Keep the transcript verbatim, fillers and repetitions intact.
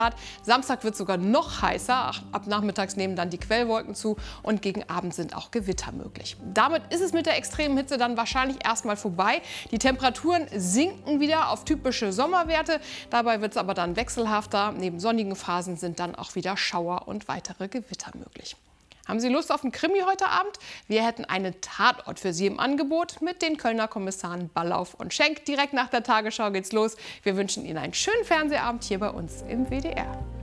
Samstag wird es sogar noch heißer. Ab nachmittags nehmen dann die Quellwolken zu und gegen Abend sind auch Gewitter möglich. Damit ist es mit der extremen Hitze dann wahrscheinlich erstmal vorbei. Die Temperaturen sinken wieder auf typische Sommerwerte. Dabei wird es aber dann wechselhafter. Neben sonnigen Phasen sind dann auch wieder Schauer und weitere Gewitter möglich. Haben Sie Lust auf einen Krimi heute Abend? Wir hätten einen Tatort für Sie im Angebot mit den Kölner Kommissaren Ballauf und Schenk. Direkt nach der Tagesschau geht's los. Wir wünschen Ihnen einen schönen Fernsehabend hier bei uns im W D R.